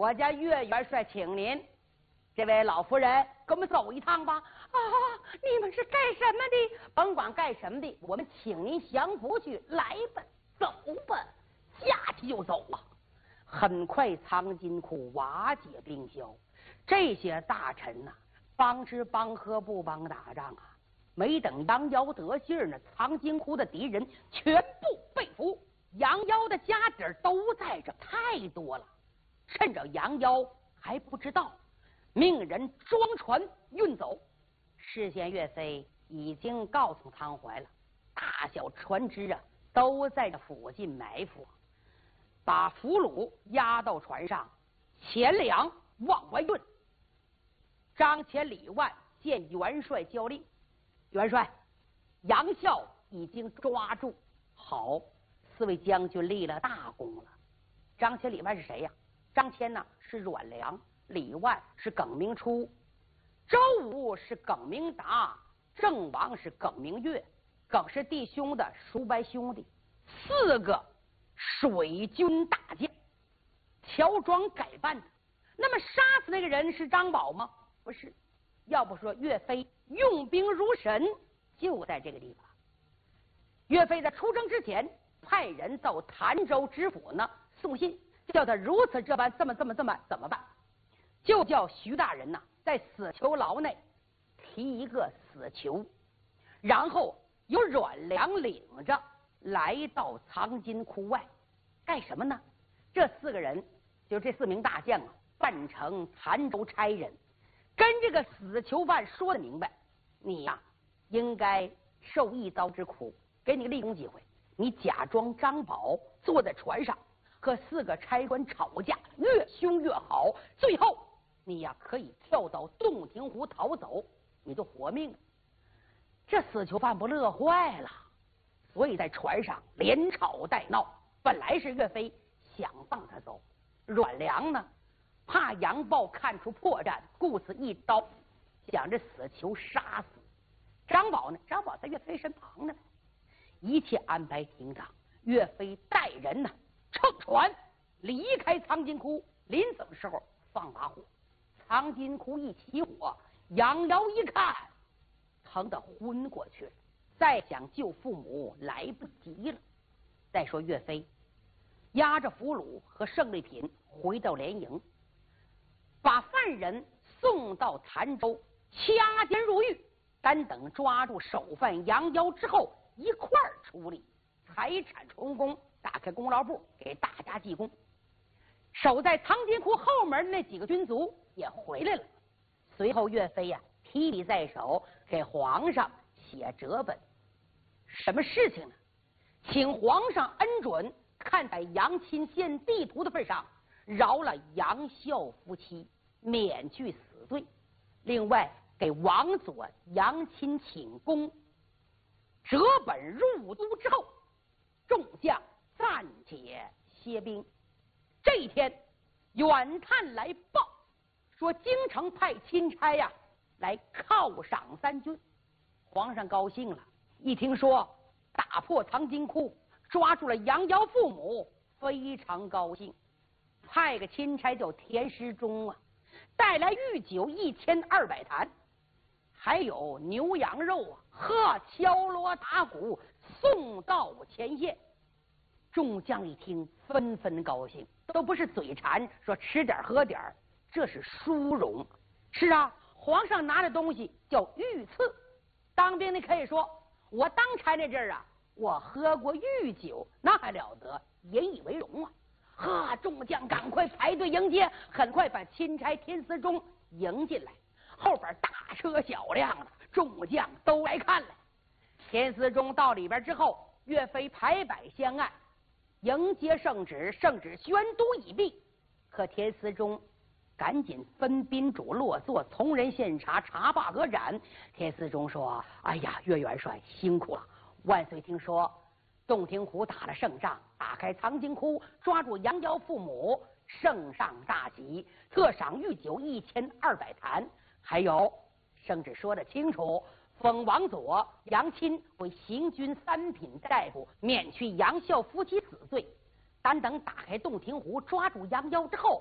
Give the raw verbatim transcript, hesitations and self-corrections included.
我家岳元帅请您，这位老夫人，跟我们走一趟吧。啊，你们是干什么的？甭管干什么的，我们请您降服去。来吧，走吧，下去就走啊。很快，藏金库瓦解兵消，这些大臣呐、啊，帮吃帮喝不帮打仗啊。没等杨妖得信儿呢，藏金库的敌人全部被俘，杨妖的家底儿都在这，太多了。趁着杨妖还不知道，命人装船运走。事先岳飞已经告诉汤怀了，大小船只啊都在这附近埋伏，把俘虏押到船上，钱粮往外运。张骞、李万见元帅交令，元帅，杨孝已经抓住。好，四位将军立了大功了。张骞、李万是谁呀？张骞呢是阮良，李万是耿明初，周武是耿明达，郑王是耿明月，耿是弟兄的叔伯兄弟，四个水军大将，乔装改扮的。那么杀死那个人是张宝吗？不是。要不说岳飞用兵如神，就在这个地方。岳飞在出征之前，派人到潭州知府呢送信，叫他如此这般，这么这么这么怎么办？就叫徐大人呐、啊，在死囚牢内提一个死囚，然后由阮良领着来到藏金窟外，干什么呢？这四个人，就这四名大将啊，扮成潭州差人，跟这个死囚犯说的明白，你呀、啊、应该受一刀之苦，给你个立功机会，你假装张宝坐在船上和四个差官吵架，越凶越好，最后你呀可以跳到洞庭湖逃走，你就活命了。这死囚犯不乐坏了，所以在船上连吵带闹。本来是岳飞想放他走，阮良呢怕杨豹看出破绽，故此一刀将这死囚杀死。张宝呢，张宝在岳飞身旁呢，一切安排停当。岳飞带人呢乘船离开藏金窟，临走的时候放把火，藏金窟一起火，杨瑶一看，疼得昏过去了，再想救父母来不及了。再说岳飞押着俘虏和胜利品回到连营，把犯人送到潭州，掐监入狱，单等抓住首犯杨妖之后一块儿处理，财产充公，打开功劳簿给大家记功。守在藏金窟后门那几个军卒也回来了。随后岳飞呀、啊、提笔在手，给皇上写折本。什么事情呢？请皇上恩准，看在杨钦献地图的份上，饶了杨孝夫妻，免去死罪。另外给王佐、杨钦请功。折本入都之后，众将暂且歇兵。这一天，远探来报说京城派钦差呀、啊、来犒赏三军。皇上高兴了，一听说打破藏金窟，抓住了杨瑶父母，非常高兴，派个钦差叫田师忠啊，带来御酒一千二百坛，还有牛羊肉啊，呵，敲锣打鼓送到前线。众将一听，纷纷高兴，都不是嘴馋，说吃点喝点，这是殊荣。是啊，皇上拿的东西叫御赐。当兵的可以说，我当差那阵儿啊，我喝过御酒，那还了得，引以为荣啊！呵，众将赶快排队迎接，很快把钦差田思忠迎进来，后边大车小辆的，众将都来看来。田思忠到里边之后，岳飞排摆相案，迎接圣旨，圣旨宣都已毕。可田思忠赶紧分宾主落座，从人献茶，茶罢鹅盏。田思忠说：“哎呀，岳元帅辛苦了！万岁听说洞庭湖打了胜仗，打开藏金窟，抓住杨瑶父母，圣上大喜，特赏御酒一千二百坛，还有圣旨说得清楚，封王佐、杨钦为行军三品大夫，免去杨孝夫妻死罪。单等打开洞庭湖，抓住杨妖之后，